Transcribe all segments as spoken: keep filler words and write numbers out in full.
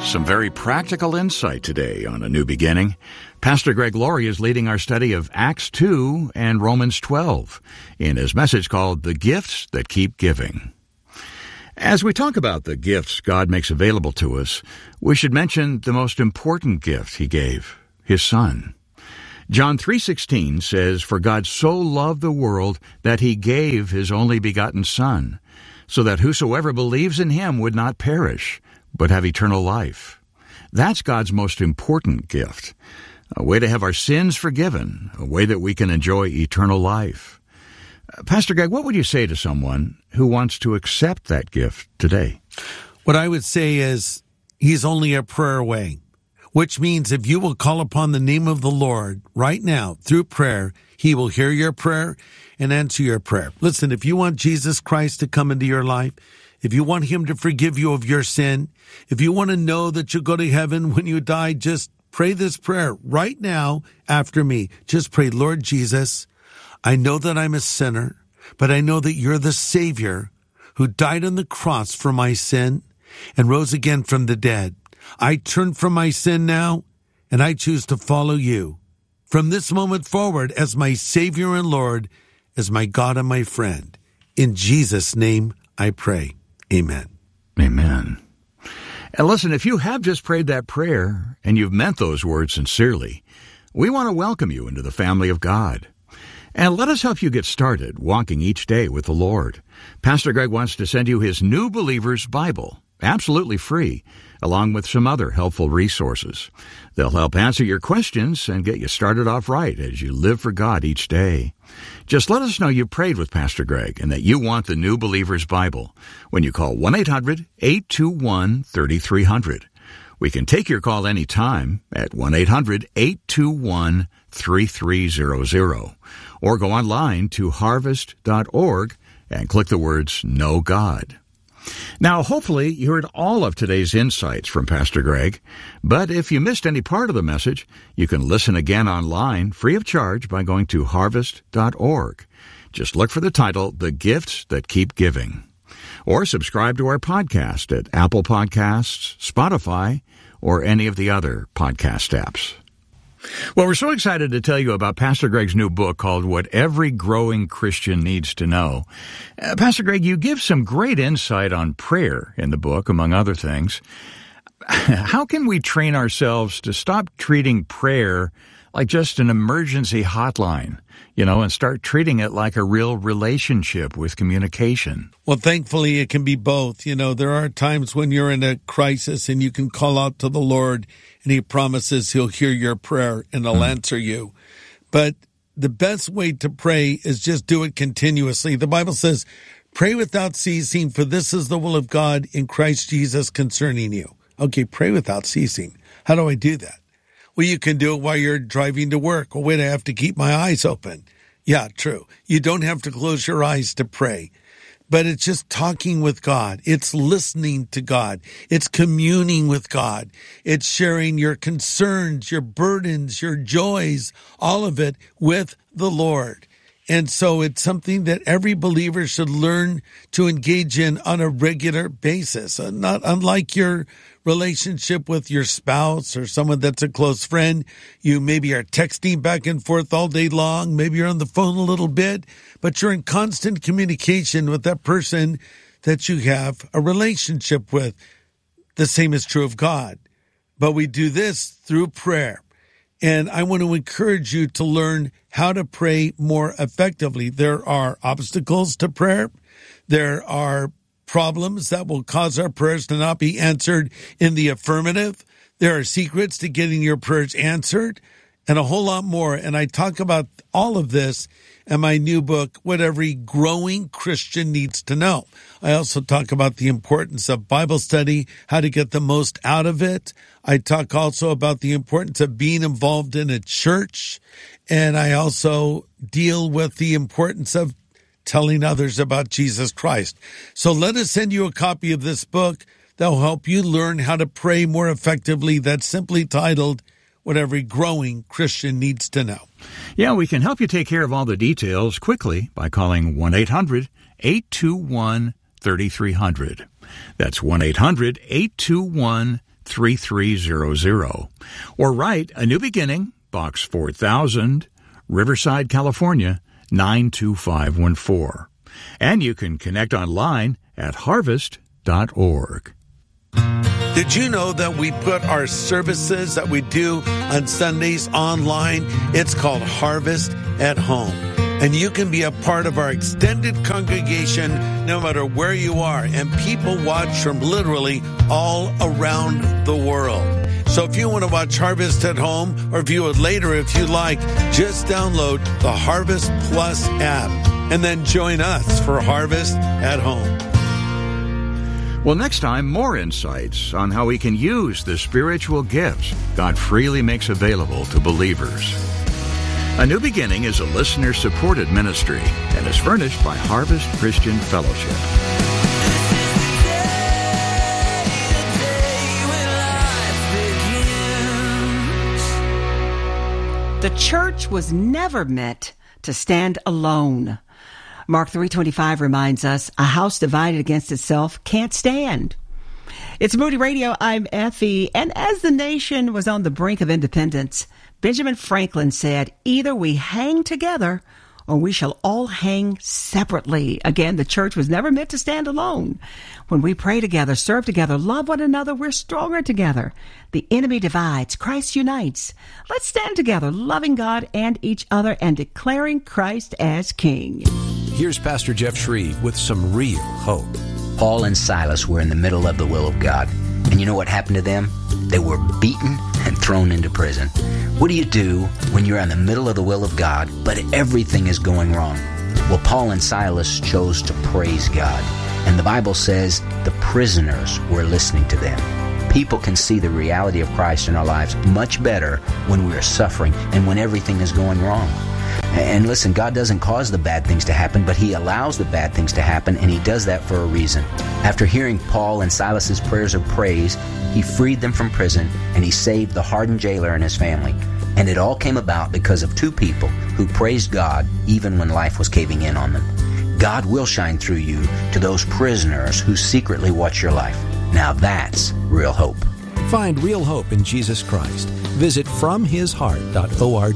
Some very practical insight today on A New Beginning. Pastor Greg Laurie is leading our study of Acts two and Romans twelve in his message called The Gifts That Keep Giving. As we talk about the gifts God makes available to us, we should mention the most important gift He gave, His Son. John three sixteen says, "For God so loved the world that He gave His only begotten Son, so that whosoever believes in Him would not perish, but have eternal life." That's God's most important gift, a way to have our sins forgiven, a way that we can enjoy eternal life. Uh, Pastor Greg, what would you say to someone who wants to accept that gift today? What I would say is, He's only a prayer away, which means if you will call upon the name of the Lord right now through prayer, He will hear your prayer and answer your prayer. Listen, if you want Jesus Christ to come into your life, if you want Him to forgive you of your sin, if you want to know that you'll go to heaven when you die, just pray this prayer right now after me. Just pray, "Lord Jesus, I know that I'm a sinner, but I know that You're the Savior who died on the cross for my sin and rose again from the dead. I turn from my sin now, and I choose to follow You from this moment forward as my Savior and Lord, as my God and my friend. In Jesus' name I pray. Amen." Amen. And listen, if you have just prayed that prayer and you've meant those words sincerely, we want to welcome you into the family of God. And let us help you get started walking each day with the Lord. Pastor Greg wants to send you his New Believer's Bible, absolutely free, along with some other helpful resources. They'll help answer your questions and get you started off right as you live for God each day. Just let us know you prayed with Pastor Greg and that you want the New Believer's Bible when you call one eight hundred eight two one three three zero zero. We can take your call anytime at one eight hundred eight two one three three zero zero or go online to harvest dot org and click the words Know God. Now, hopefully, you heard all of today's insights from Pastor Greg, but if you missed any part of the message, you can listen again online free of charge by going to harvest dot org. Just look for the title, The Gifts That Keep Giving. Or subscribe to our podcast at Apple Podcasts, Spotify, or any of the other podcast apps. Well, we're so excited to tell you about Pastor Greg's new book called What Every Growing Christian Needs to Know. Uh, Pastor Greg, you give some great insight on prayer in the book, among other things. How can we train ourselves to stop treating prayer like just an emergency hotline, you know, and start treating it like a real relationship with communication? Well, thankfully, it can be both. You know, there are times when you're in a crisis and you can call out to the Lord and He promises He'll hear your prayer and He'll mm. answer you. But the best way to pray is just do it continuously. The Bible says, "Pray without ceasing, for this is the will of God in Christ Jesus concerning you." Okay, pray without ceasing. How do I do that? Well, you can do it while you're driving to work. Well, wait, I have to keep my eyes open. Yeah, true. You don't have to close your eyes to pray. But it's just talking with God. It's listening to God. It's communing with God. It's sharing your concerns, your burdens, your joys, all of it with the Lord. And so it's something that every believer should learn to engage in on a regular basis. Uh, not unlike your relationship with your spouse or someone that's a close friend. You maybe are texting back and forth all day long. Maybe you're on the phone a little bit, but you're in constant communication with that person that you have a relationship with. The same is true of God. But we do this through prayer. And I want to encourage you to learn how to pray more effectively. There are obstacles to prayer. There are problems that will cause our prayers to not be answered in the affirmative. There are secrets to getting your prayers answered and a whole lot more. And I talk about all of this in my new book, What Every Growing Christian Needs to Know. I also talk about the importance of Bible study, how to get the most out of it. I talk also about the importance of being involved in a church. And I also deal with the importance of telling others about Jesus Christ. So let us send you a copy of this book that will help you learn how to pray more effectively. That's simply titled, What Every Growing Christian Needs to Know. Yeah, we can help you take care of all the details quickly by calling one eight hundred eight two one three three zero zero. That's one eight hundred eight two one three three zero zero. Or write A New Beginning, Box four thousand, Riverside, California, nine two five one four. And you can connect online at harvest dot org. Did you know that we put our services that we do on Sundays online? It's called Harvest at Home. And you can be a part of our extended congregation no matter where you are. And people watch from literally all around the world. So if you want to watch Harvest at Home or view it later if you like, just download the Harvest Plus app and then join us for Harvest at Home. Well, next time, more insights on how we can use the spiritual gifts God freely makes available to believers. A New Beginning is a listener-supported ministry and is furnished by Harvest Christian Fellowship. The church was never meant to stand alone. Mark three twenty-five reminds us, a house divided against itself can't stand. It's Moody Radio. I'm Effie. And as the nation was on the brink of independence, Benjamin Franklin said, either we hang together or we shall all hang separately. Again, the church was never meant to stand alone. When we pray together, serve together, love one another, we're stronger together. The enemy divides, Christ unites. Let's stand together, loving God and each other and declaring Christ as King. Here's Pastor Jeff Shreve with some real hope. Paul and Silas were in the middle of the will of God. And you know what happened to them? They were beaten and thrown into prison. What do you do when you're in the middle of the will of God, but everything is going wrong? Well, Paul and Silas chose to praise God. And the Bible says the prisoners were listening to them. People can see the reality of Christ in our lives much better when we are suffering and when everything is going wrong. And listen, God doesn't cause the bad things to happen, but He allows the bad things to happen, and He does that for a reason. After hearing Paul and Silas's prayers of praise, He freed them from prison, and He saved the hardened jailer and his family. And it all came about because of two people who praised God even when life was caving in on them. God will shine through you to those prisoners who secretly watch your life. Now that's real hope. Find real hope in Jesus Christ. Visit from his heart dot org.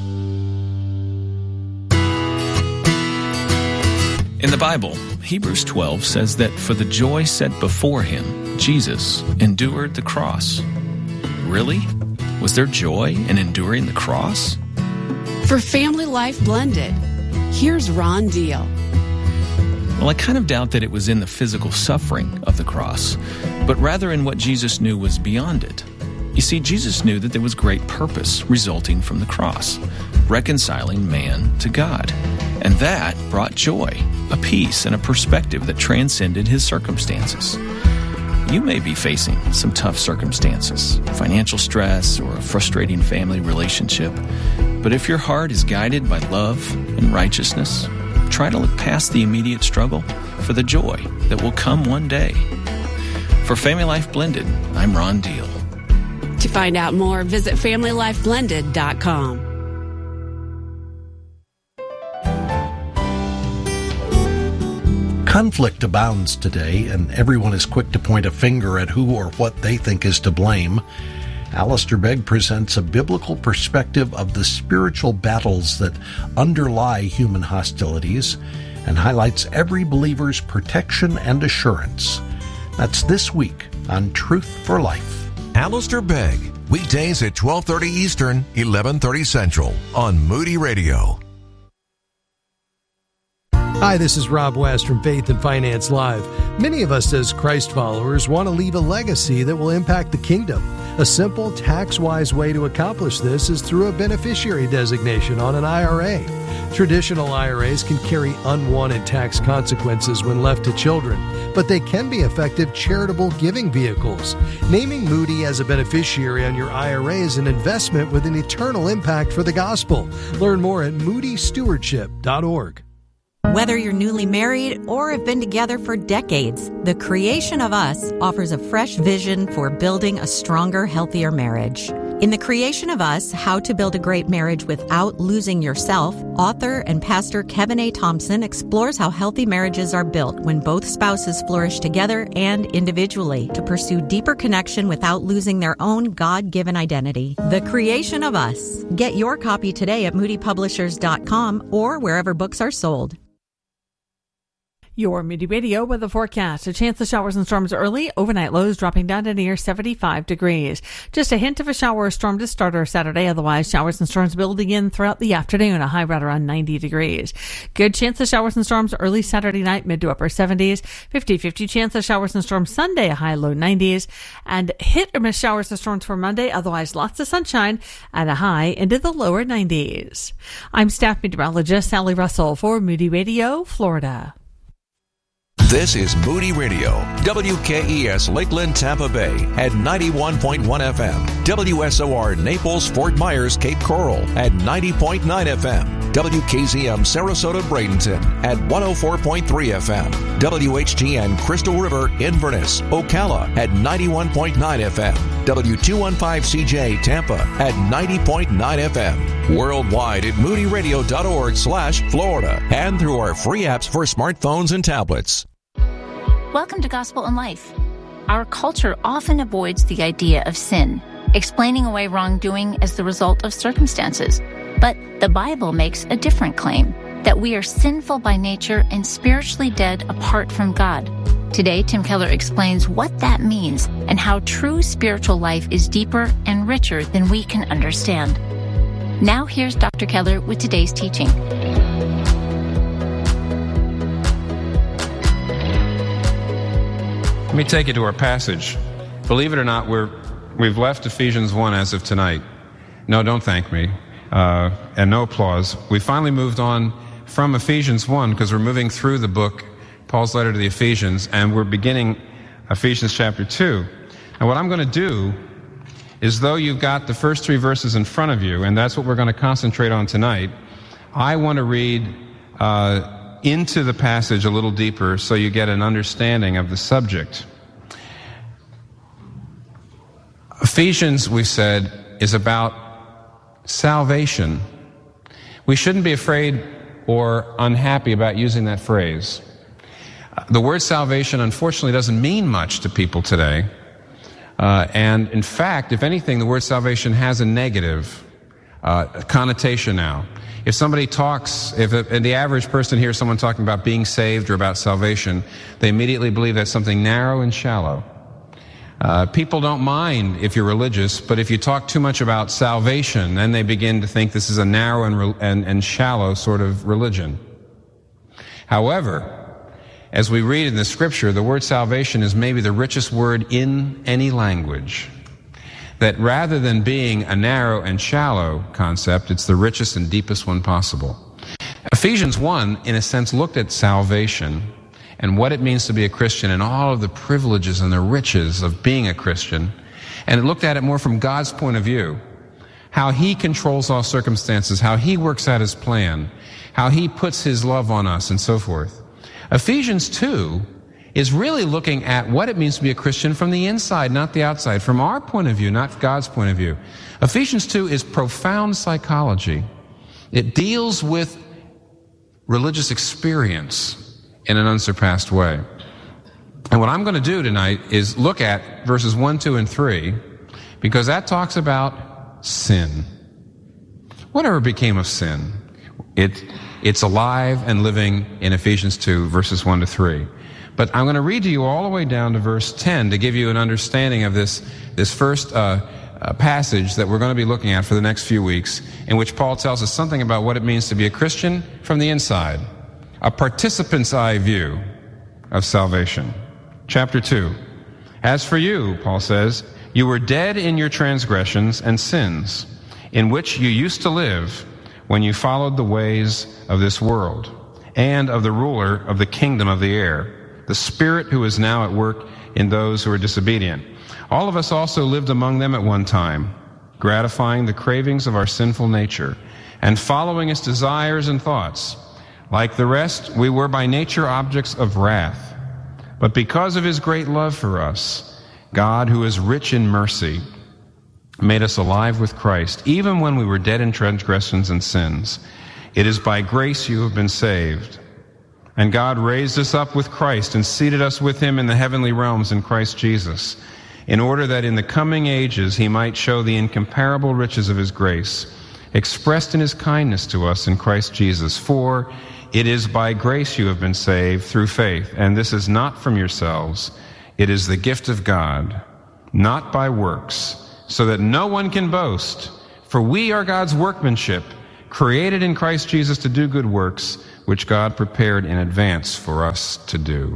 In the Bible, Hebrews twelve says that for the joy set before Him, Jesus endured the cross. Really? Was there joy in enduring the cross? For Family Life Blended, here's Ron Deal. Well, I kind of doubt that it was in the physical suffering of the cross, but rather in what Jesus knew was beyond it. You see, Jesus knew that there was great purpose resulting from the cross, reconciling man to God. And that brought joy, a peace, and a perspective that transcended his circumstances. You may be facing some tough circumstances, financial stress or a frustrating family relationship. But if your heart is guided by love and righteousness, try to look past the immediate struggle for the joy that will come one day. For Family Life Blended, I'm Ron Deal. To find out more, visit family life blended dot com. Conflict abounds today, and everyone is quick to point a finger at who or what they think is to blame. Alistair Begg presents a biblical perspective of the spiritual battles that underlie human hostilities and highlights every believer's protection and assurance. That's this week on Truth for Life. Alistair Begg, weekdays at twelve thirty Eastern, eleven thirty Central on Moody Radio. Hi, this is Rob West from Faith and Finance Live. Many of us as Christ followers want to leave a legacy that will impact the kingdom. A simple, tax-wise way to accomplish this is through a beneficiary designation on an I R A. Traditional I R As can carry unwanted tax consequences when left to children, but they can be effective charitable giving vehicles. Naming Moody as a beneficiary on your I R A is an investment with an eternal impact for the gospel. Learn more at moody stewardship dot org. Whether you're newly married or have been together for decades, The Creation of Us offers a fresh vision for building a stronger, healthier marriage. In The Creation of Us, How to Build a Great Marriage Without Losing Yourself, author and pastor Kevin A. Thompson explores how healthy marriages are built when both spouses flourish together and individually to pursue deeper connection without losing their own God-given identity. The Creation of Us. Get your copy today at moody publishers dot com or wherever books are sold. Your Moody Radio weather forecast. A chance of showers and storms early. Overnight lows dropping down to near seventy-five degrees. Just a hint of a shower or storm to start our Saturday. Otherwise, showers and storms building in throughout the afternoon. A high right around ninety degrees. Good chance of showers and storms early Saturday night, mid to upper seventies. fifty-fifty chance of showers and storms Sunday, a high low nineties. And hit or miss showers and storms for Monday. Otherwise, lots of sunshine and a high into the lower nineties. I'm staff meteorologist Sally Russell for Moody Radio, Florida. This is Moody Radio, W K E S Lakeland, Tampa Bay at ninety-one point one F M, W S O R Naples, Fort Myers, Cape Coral at ninety point nine F M, W K Z M Sarasota, Bradenton at one oh four point three F M, W H G N Crystal River, Inverness, Ocala at ninety-one point nine F M, W two fifteen C J Tampa at ninety point nine F M, worldwide at moody radio dot org slash Florida, and through our free apps for smartphones and tablets. Welcome to Gospel in Life. Our culture often avoids the idea of sin, explaining away wrongdoing as the result of circumstances. But the Bible makes a different claim, that we are sinful by nature and spiritually dead apart from God. Today, Tim Keller explains what that means and how true spiritual life is deeper and richer than we can understand. Now here's Doctor Keller with today's teaching. Let me take you to our passage. Believe it or not, we're, we've left Ephesians one as of tonight. No, don't thank me. Uh, and no applause. We finally moved on from Ephesians one because we're moving through the book, Paul's letter to the Ephesians, and we're beginning Ephesians chapter two. And what I'm going to do is, though you've got the first three verses in front of you, and that's what we're going to concentrate on tonight, I want to read uh, into the passage a little deeper so you get an understanding of the subject. Ephesians, we said, is about salvation. We shouldn't be afraid or unhappy about using that phrase. The word salvation, unfortunately, doesn't mean much to people today. Uh, and in fact, if anything, the word salvation has a negative uh, connotation now. If somebody talks, if, a, if the average person hears someone talking about being saved or about salvation, they immediately believe that's something narrow and shallow. Uh, people don't mind if you're religious, but if you talk too much about salvation, then they begin to think this is a narrow and, and, and shallow sort of religion. However, as we read in the scripture, the word salvation is maybe the richest word in any language. That rather than being a narrow and shallow concept, it's the richest and deepest one possible. Ephesians one, in a sense, looked at salvation and what it means to be a Christian and all of the privileges and the riches of being a Christian. And it looked at it more from God's point of view. How He controls all circumstances, how He works out His plan, how He puts His love on us, and so forth. Ephesians two is really looking at what it means to be a Christian from the inside, not the outside, from our point of view, not God's point of view. Ephesians two is profound psychology. It deals with religious experience in an unsurpassed way. And what I'm going to do tonight is look at verses one, two, and three, because that talks about sin. Whatever became of sin? It, it's alive and living in Ephesians two, verses one to three. But I'm going to read to you all the way down to verse ten to give you an understanding of this, this first uh, uh, passage that we're going to be looking at for the next few weeks, in which Paul tells us something about what it means to be a Christian from the inside, a participant's eye view of salvation. Chapter two. As for you, Paul says, you were dead in your transgressions and sins, in which you used to live when you followed the ways of this world and of the ruler of the kingdom of the air, the Spirit who is now at work in those who are disobedient. All of us also lived among them at one time, gratifying the cravings of our sinful nature and following its desires and thoughts. Like the rest, we were by nature objects of wrath. But because of His great love for us, God, who is rich in mercy, made us alive with Christ, even when we were dead in transgressions and sins. It is by grace you have been saved. And God raised us up with Christ and seated us with him in the heavenly realms in Christ Jesus, in order that in the coming ages he might show the incomparable riches of his grace, expressed in his kindness to us in Christ Jesus. For it is by grace you have been saved through faith, and this is not from yourselves. It is the gift of God, not by works, so that no one can boast. For we are God's workmanship, created in Christ Jesus to do good works, which God prepared in advance for us to do.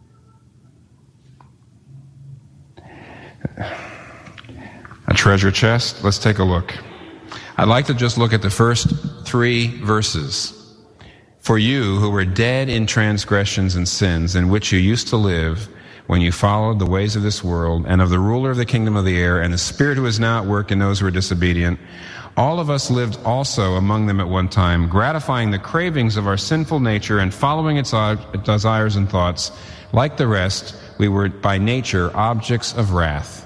A treasure chest? Let's take a look. I'd like to just look at the first three verses. For you who were dead in transgressions and sins, in which you used to live when you followed the ways of this world and of the ruler of the kingdom of the air and the spirit who is now at work in those who are disobedient, all of us lived also among them at one time, gratifying the cravings of our sinful nature and following its desires and thoughts. Like the rest, we were by nature objects of wrath.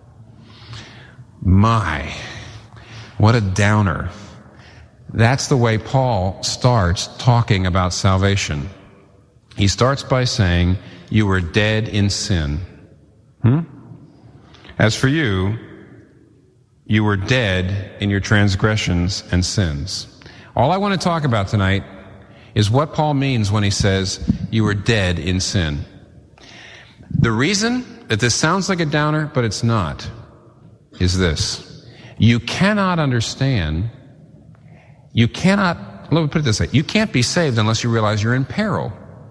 My, what a downer. That's the way Paul starts talking about salvation. He starts by saying, you were dead in sin. Hmm? As for you, you were dead in your transgressions and sins. All I want to talk about tonight is what Paul means when he says you were dead in sin. The reason that this sounds like a downer, but it's not, is this. You cannot understand, you cannot, let me put it this way, you can't be saved unless you realize you're in peril.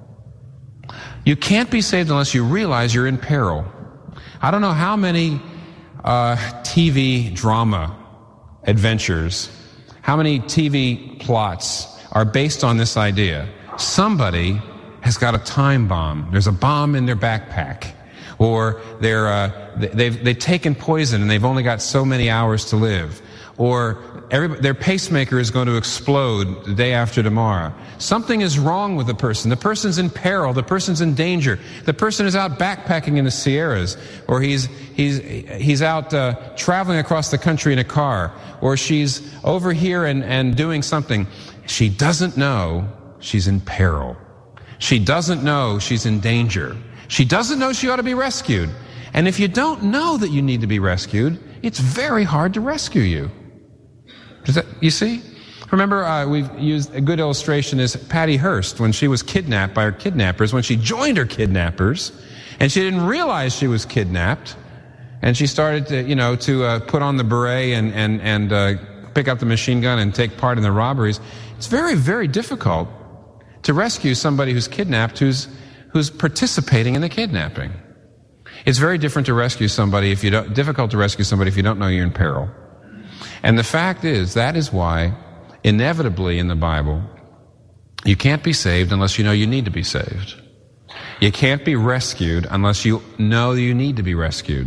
You can't be saved unless you realize you're in peril. I don't know how many uh, T V drama adventures, how many T V plots are based on this idea. Somebody has got a time bomb. There's a bomb in their backpack. Or they're, uh, they've, they've taken poison and they've only got so many hours to live. Or every, their pacemaker is going to explode the day after tomorrow. Something is wrong with the person. The person's in peril. The person's in danger. The person is out backpacking in the Sierras, or he's he's he's out uh, traveling across the country in a car, or she's over here and, and doing something. She doesn't know she's in peril. She doesn't know she's in danger. She doesn't know she ought to be rescued. And if you don't know that you need to be rescued, it's very hard to rescue you. Does that, you see? Remember, uh, we've used a good illustration is Patty Hearst when she was kidnapped by her kidnappers, when she joined her kidnappers, and she didn't realize she was kidnapped, and she started to, you know, to uh, put on the beret and and and uh, pick up the machine gun and take part in the robberies. It's very, very difficult to rescue somebody who's kidnapped, who's who's participating in the kidnapping. It's very different to rescue somebody if you don't, difficult to rescue somebody if you don't know you're in peril. And the fact is, that is why, inevitably in the Bible, you can't be saved unless you know you need to be saved. You can't be rescued unless you know you need to be rescued.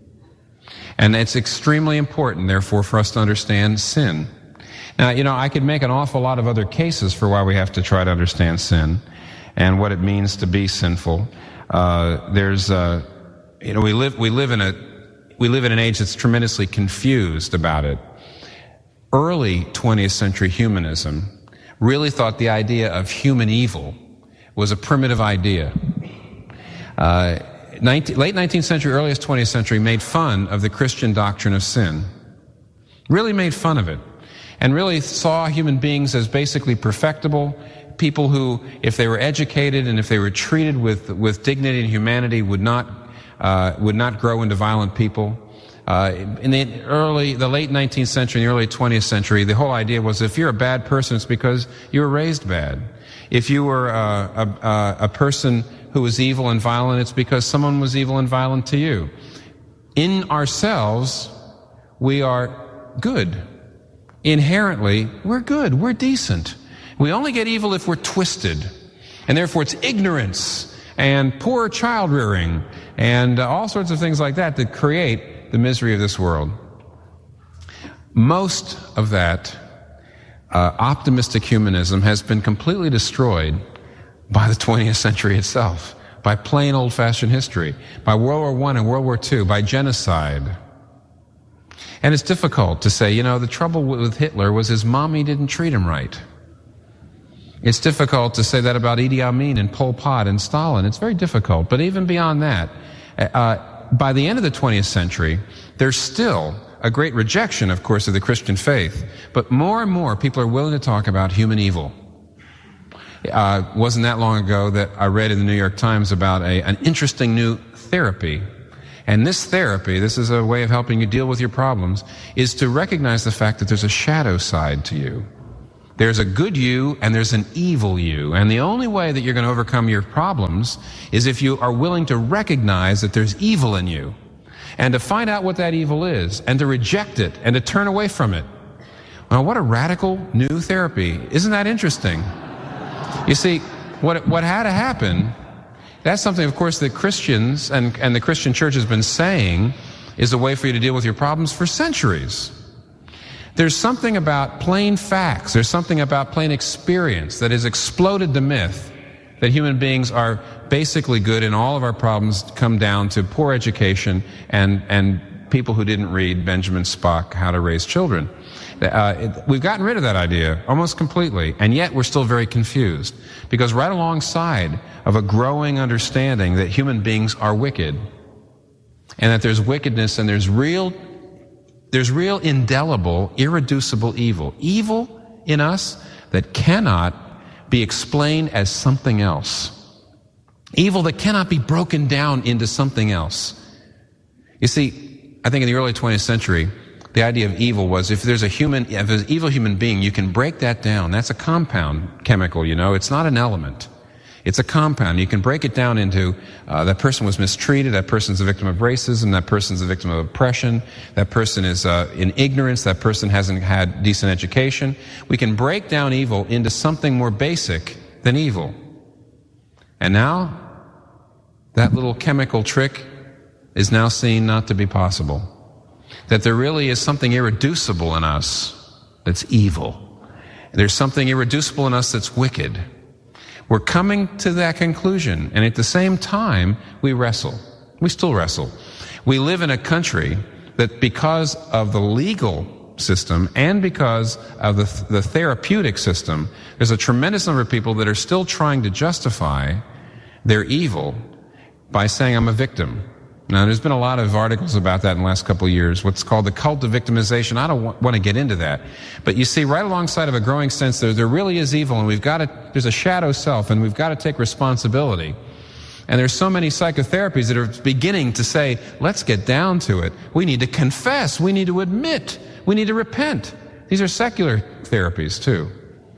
And it's extremely important, therefore, for us to understand sin. Now, you know, I could make an awful lot of other cases for why we have to try to understand sin and what it means to be sinful. Uh, there's, uh, you know, we live, we live in a, we live in an age that's tremendously confused about it. Early twentieth century humanism really thought the idea of human evil was a primitive idea. Uh, nineteen, late nineteenth century, earliest twentieth century made fun of the Christian doctrine of sin. Really made fun of it. And really saw human beings as basically perfectible, people who, if they were educated and if they were treated with, with dignity and humanity, would not, uh, would not grow into violent people. Uh, in the early, the late nineteenth century and the early twentieth century, the whole idea was if you're a bad person, it's because you were raised bad. If you were uh, a, a person who was evil and violent, it's because someone was evil and violent to you. In ourselves, we are good. Inherently, we're good. We're decent. We only get evil if we're twisted. And therefore, it's ignorance and poor child rearing and uh, all sorts of things like that that create the misery of this world. Most of that uh, optimistic humanism has been completely destroyed by the twentieth century itself, by plain old-fashioned history, by World War One and World War Two, by genocide. And it's difficult to say, you know, the trouble with Hitler was his mommy didn't treat him right. It's difficult to say that about Idi Amin and Pol Pot and Stalin. It's very difficult. But even beyond that, uh, by the end of the twentieth century, there's still a great rejection, of course, of the Christian faith. But more and more people are willing to talk about human evil. Uh, wasn't that long ago that I read in the New York Times about a, an interesting new therapy. And this therapy, this is a way of helping you deal with your problems, is to recognize the fact that there's a shadow side to you. There's a good you and there's an evil you. And the only way that you're going to overcome your problems is if you are willing to recognize that there's evil in you and to find out what that evil is and to reject it and to turn away from it. Well, what a radical new therapy. Isn't that interesting? You see, what, what had to happen, that's something, of course, that Christians and, and the Christian church has been saying is a way for you to deal with your problems for centuries. There's something about plain facts, there's something about plain experience that has exploded the myth that human beings are basically good and all of our problems come down to poor education and, and people who didn't read Benjamin Spock, How to Raise Children. Uh, it, we've gotten rid of that idea almost completely, and yet we're still very confused. Because right alongside of a growing understanding that human beings are wicked, and that there's wickedness and there's real There's real indelible, irreducible evil. Evil in us that cannot be explained as something else. Evil that cannot be broken down into something else. You see, I think in the early twentieth century, the idea of evil was if there's a human, if there's an evil human being, you can break that down. That's a compound chemical, you know. It's not an element. It's a compound. You can break it down into uh, that person was mistreated, that person's a victim of racism, that person's a victim of oppression, that person is uh, in ignorance, that person hasn't had decent education. We can break down evil into something more basic than evil. And now, that little chemical trick is now seen not to be possible. That there really is something irreducible in us that's evil. There's something irreducible in us that's wicked. We're coming to that conclusion, and at the same time, we wrestle. We still wrestle. We live in a country that because of the legal system and because of the, the therapeutic system, there's a tremendous number of people that are still trying to justify their evil by saying, I'm a victim. Now, there's been a lot of articles about that in the last couple of years, what's called the cult of victimization. I don't want to get into that. But you see, right alongside of a growing sense that there really is evil, and we've got to, there's a shadow self, and we've got to take responsibility. And there's so many psychotherapies that are beginning to say, let's get down to it. We need to confess. We need to admit. We need to repent. These are secular therapies, too.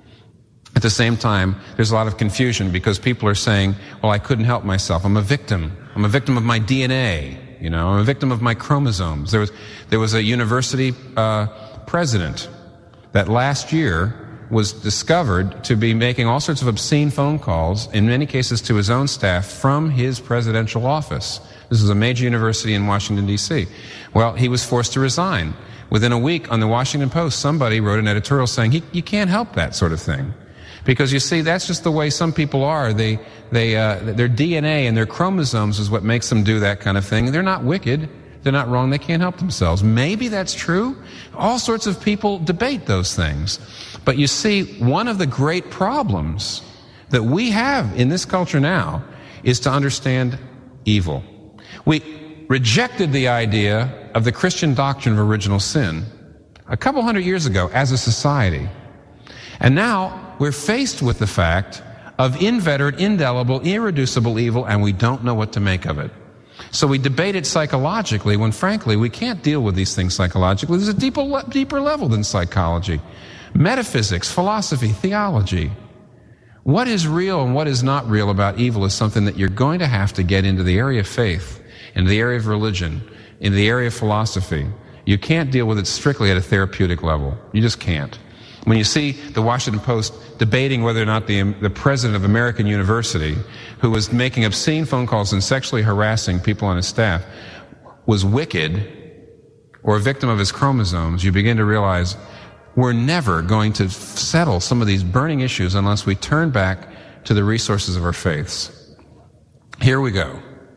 At the same time, there's a lot of confusion because people are saying, well, I couldn't help myself. I'm a victim. I'm a victim of my D N A. You know, I'm a victim of my chromosomes. There was, there was a university uh, president that last year was discovered to be making all sorts of obscene phone calls, in many cases to his own staff, from his presidential office. This is a major university in Washington, D C Well, he was forced to resign. Within a week, on the Washington Post, somebody wrote an editorial saying, he, you can't help that sort of thing. Because you see, that's just the way some people are. They, they, uh, their D N A and their chromosomes is what makes them do that kind of thing. They're not wicked. They're not wrong. They can't help themselves. Maybe that's true. All sorts of people debate those things. But you see, one of the great problems that we have in this culture now is to understand evil. We rejected the idea of the Christian doctrine of original sin a couple hundred years ago as a society. And now we're faced with the fact of inveterate, indelible, irreducible evil, and we don't know what to make of it. So we debate it psychologically when, frankly, we can't deal with these things psychologically. There's a deeper, deeper level than psychology. Metaphysics, philosophy, theology. What is real and what is not real about evil is something that you're going to have to get into the area of faith, into the area of religion, into the area of philosophy. You can't deal with it strictly at a therapeutic level. You just can't. When you see the Washington Post debating whether or not the, the president of American University, who was making obscene phone calls and sexually harassing people on his staff, was wicked or a victim of his chromosomes, you begin to realize we're never going to settle some of these burning issues unless we turn back to the resources of our faiths. Here we go.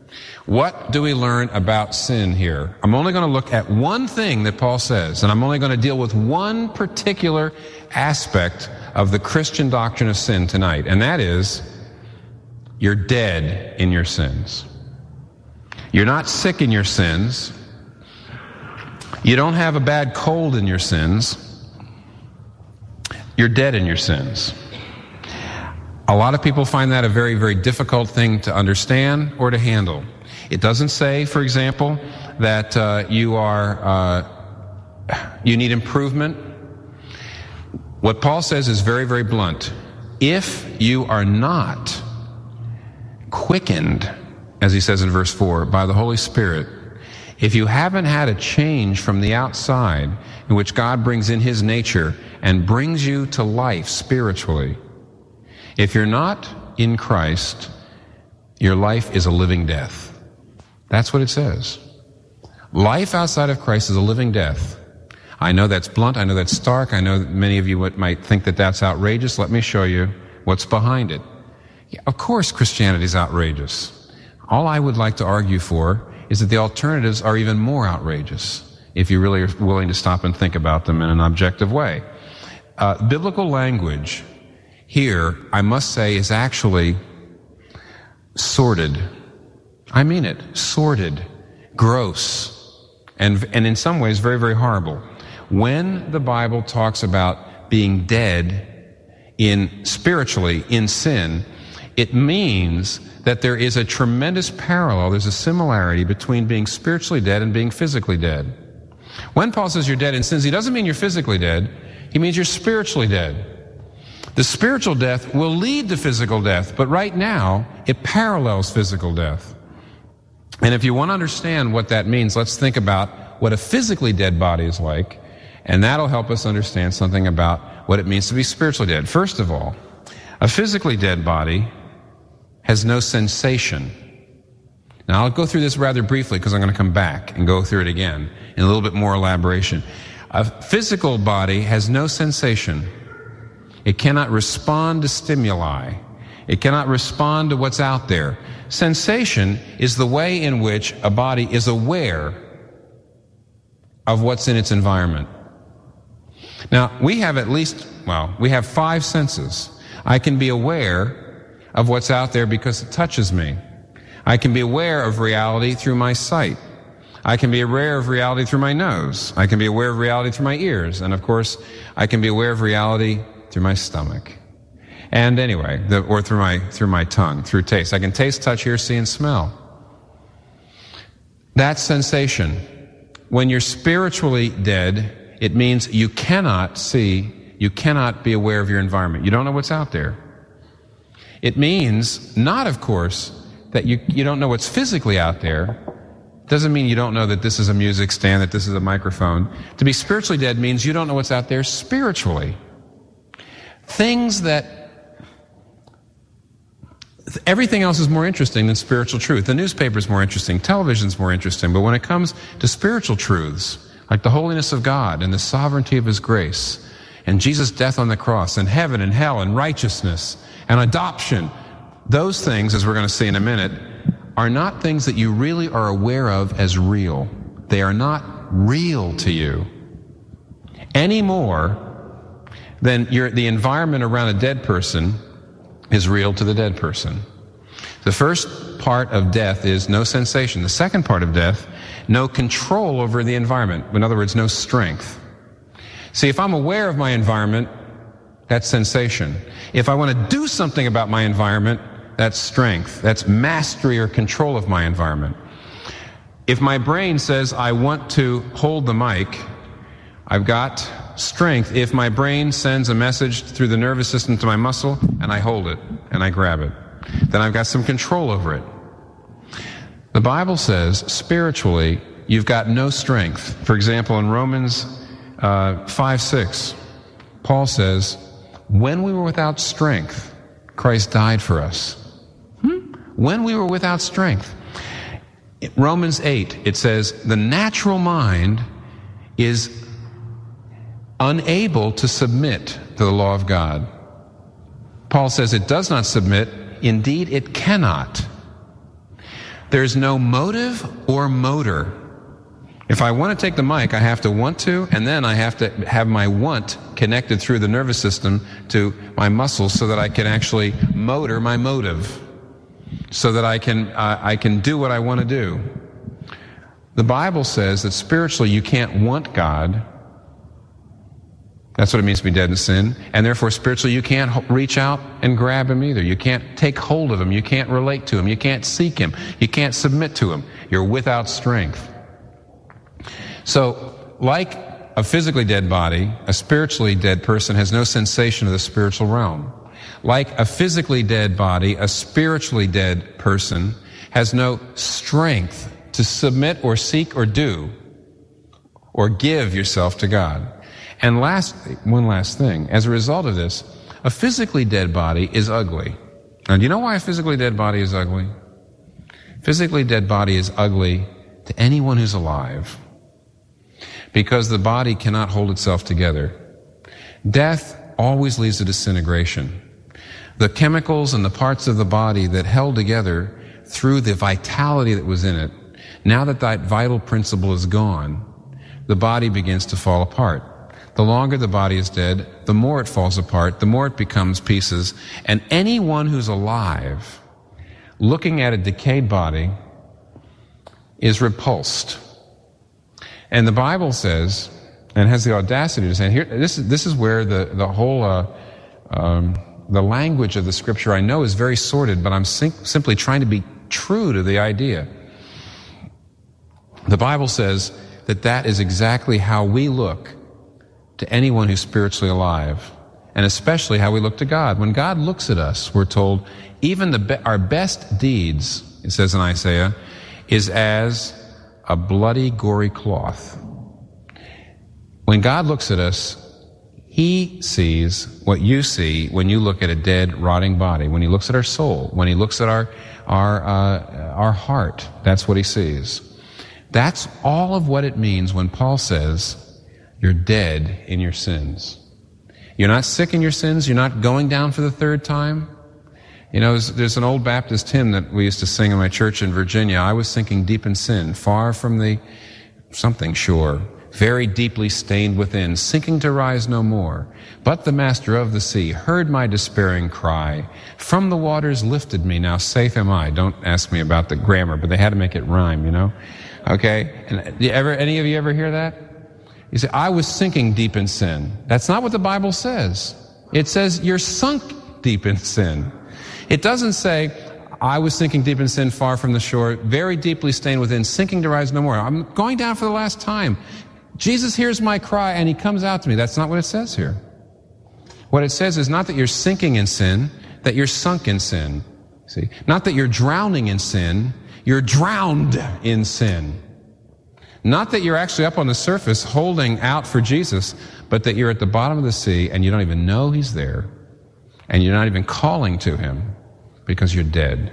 What do we learn about sin here? I'm only going to look at one thing that Paul says, and I'm only going to deal with one particular aspect of the Christian doctrine of sin tonight, and that is, you're dead in your sins. You're not sick in your sins. You don't have a bad cold in your sins. You're dead in your sins. A lot of people find that a very, very difficult thing to understand or to handle. It doesn't say, for example, that uh, you are uh, you need improvement. What Paul says is very, very blunt. If you are not quickened, as he says in verse four, by the Holy Spirit, if you haven't had a change from the outside in which God brings in his nature and brings you to life spiritually, if you're not in Christ, your life is a living death. That's what it says. Life outside of Christ is a living death. I know that's blunt. I know that's stark. I know that many of you might think that that's outrageous. Let me show you what's behind it. Yeah, of course Christianity is outrageous. All I would like to argue for is that the alternatives are even more outrageous if you really are willing to stop and think about them in an objective way. Uh, biblical language here, I must say, is actually sordid. I mean it, sordid, gross, and, and in some ways very, very horrible. When the Bible talks about being dead in spiritually in sin, it means that there is a tremendous parallel, there's a similarity between being spiritually dead and being physically dead. When Paul says you're dead in sins, he doesn't mean you're physically dead, he means you're spiritually dead. The spiritual death will lead to physical death, but right now, it parallels physical death. And if you want to understand what that means, let's think about what a physically dead body is like, and that'll help us understand something about what it means to be spiritually dead. First of all, a physically dead body has no sensation. Now, I'll go through this rather briefly because I'm going to come back and go through it again in a little bit more elaboration. A physical body has no sensation. It cannot respond to stimuli. It cannot respond to what's out there. Sensation is the way in which a body is aware of what's in its environment. Now, we have at least, well, we have five senses. I can be aware of what's out there because it touches me. I can be aware of reality through my sight. I can be aware of reality through my nose. I can be aware of reality through my ears. And of course, I can be aware of reality through my stomach. And anyway, the, or through my, through my tongue, through taste. I can taste, touch, hear, see, and smell. That's sensation. When you're spiritually dead, it means you cannot see, you cannot be aware of your environment. You don't know what's out there. It means not, of course, that you, you don't know what's physically out there. Doesn't mean you don't know that this is a music stand, that this is a microphone. To be spiritually dead means you don't know what's out there spiritually. Things that everything else is more interesting than spiritual truth. The newspaper's more interesting, television's more interesting, but when it comes to spiritual truths, like the holiness of God and the sovereignty of His grace, and Jesus' death on the cross, and heaven and hell and righteousness and adoption, those things, as we're going to see in a minute, are not things that you really are aware of as real. They are not real to you any more than your, the environment around a dead person is real to the dead person. The first part of death is no sensation. The second part of death, no control over the environment. In other words, no strength. See, if I'm aware of my environment, that's sensation. If I want to do something about my environment, that's strength. That's mastery or control of my environment. If my brain says I want to hold the mic, I've got strength. If my brain sends a message through the nervous system to my muscle and I hold it and I grab it, then I've got some control over it. The Bible says spiritually you've got no strength. For example, in Romans uh, five six, Paul says, when we were without strength, Christ died for us. Hmm? When we were without strength. In Romans eight, it says, the natural mind is unable to submit to the law of God. Paul says it does not submit. Indeed, it cannot. There's no motive or motor. If I want to take the mic, I have to want to, and then I have to have my want connected through the nervous system to my muscles so that I can actually motor my motive, so that I can uh, I can do what I want to do. The Bible says that spiritually you can't want God. That's what it means to be dead in sin. And therefore, spiritually, you can't reach out and grab Him either. You can't take hold of Him. You can't relate to Him. You can't seek Him. You can't submit to Him. You're without strength. So, like a physically dead body, a spiritually dead person has no sensation of the spiritual realm. Like a physically dead body, a spiritually dead person has no strength to submit or seek or do or give yourself to God. And last, one last thing. As a result of this, a physically dead body is ugly. And do you know why a physically dead body is ugly? Physically dead body is ugly to anyone who's alive, because the body cannot hold itself together. Death always leads to disintegration. The chemicals and the parts of the body that held together through the vitality that was in it, now that that vital principle is gone, the body begins to fall apart. The longer the body is dead, the more it falls apart, the more it becomes pieces. And anyone who's alive, looking at a decayed body, is repulsed. And the Bible says, and has the audacity to say, here, this is, this is where the, the whole, uh, um, the language of the Scripture I know is very sordid, but I'm sim- simply trying to be true to the idea. The Bible says that that is exactly how we look to anyone who's spiritually alive, and especially how we look to God. When God looks at us, we're told, even the be- our best deeds, it says in Isaiah, is as a bloody, gory cloth. When God looks at us, He sees what you see when you look at a dead, rotting body. When He looks at our soul, when He looks at our our uh, our heart, that's what He sees. That's all of what it means when Paul says, you're dead in your sins. You're not sick in your sins. You're not going down for the third time. You know, there's an old Baptist hymn that we used to sing in my church in Virginia. I was sinking deep in sin, far from the something shore, very deeply stained within, sinking to rise no more. But the Master of the sea heard my despairing cry. From the waters lifted me, now safe am I. Don't ask me about the grammar, but they had to make it rhyme, you know? Okay? And you ever, any of you ever hear that? You say, I was sinking deep in sin. That's not what the Bible says. It says you're sunk deep in sin. It doesn't say, I was sinking deep in sin far from the shore, very deeply stained within, sinking to rise no more. I'm going down for the last time. Jesus hears my cry and He comes out to me. That's not what it says here. What it says is not that you're sinking in sin, that you're sunk in sin. See? Not that you're drowning in sin, you're drowned in sin. Not that you're actually up on the surface holding out for Jesus, but that you're at the bottom of the sea and you don't even know He's there, and you're not even calling to Him because you're dead.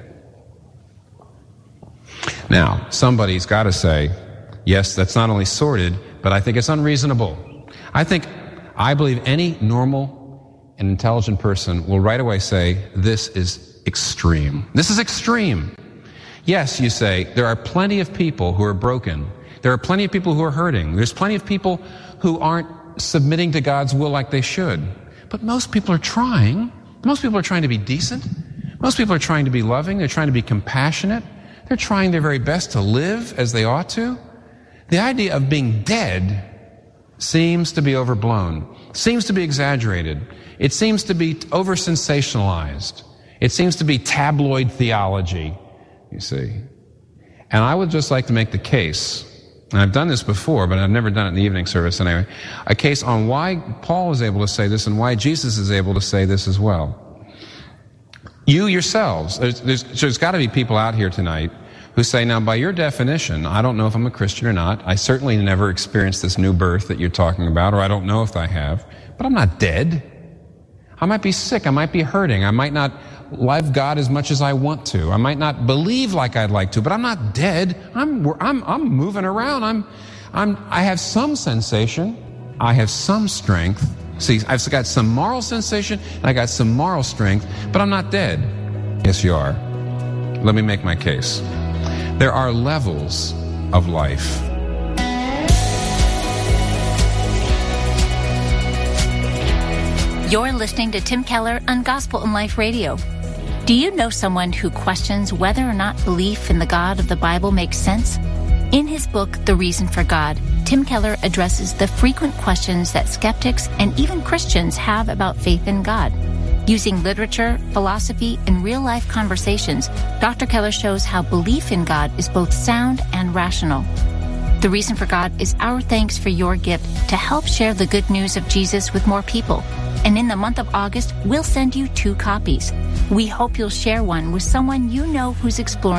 Now, somebody's got to say, yes, that's not only sordid, but I think it's unreasonable. I think, I believe any normal and intelligent person will right away say, this is extreme. This is extreme. Yes, you say, there are plenty of people who are broken. There are plenty of people who are hurting. There's plenty of people who aren't submitting to God's will like they should. But most people are trying. Most people are trying to be decent. Most people are trying to be loving. They're trying to be compassionate. They're trying their very best to live as they ought to. The idea of being dead seems to be overblown, seems to be exaggerated. It seems to be over-sensationalized. It seems to be tabloid theology, you see. And I would just like to make the case, and I've done this before, but I've never done it in the evening service anyway, a case on why Paul is able to say this and why Jesus is able to say this as well. You yourselves, there's, there's, there's got to be people out here tonight who say, now by your definition, I don't know if I'm a Christian or not. I certainly never experienced this new birth that you're talking about, or I don't know if I have, but I'm not dead. I might be sick. I might be hurting. I might not love God as much as I want to. I might not believe like I'd like to, but I'm not dead. I'm, I'm, I'm moving around. I'm, I'm, I have some sensation. I have some strength. See, I've got some moral sensation, and I got some moral strength, but I'm not dead. Yes, you are. Let me make my case. There are levels of life. You're listening to Tim Keller on Gospel in Life Radio. Do you know someone who questions whether or not belief in the God of the Bible makes sense? In his book, The Reason for God, Tim Keller addresses the frequent questions that skeptics and even Christians have about faith in God. Using literature, philosophy, and real-life conversations, Doctor Keller shows how belief in God is both sound and rational. The Reason for God is our thanks for your gift to help share the good news of Jesus with more people. And in the month of August, we'll send you two copies. We hope you'll share one with someone you know who's exploring